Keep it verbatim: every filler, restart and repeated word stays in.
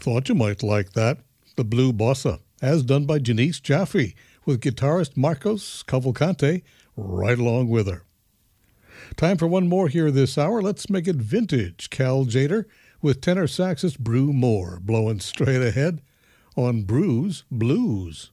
Thought you might like that. The Blue Bossa, as done by Janice Jaffe, with guitarist Marcos Cavalcante right along with her. Time for one more here this hour. Let's make it vintage. Cal Tjader with tenor saxist Brew Moore, blowing straight ahead on Brew's Blues.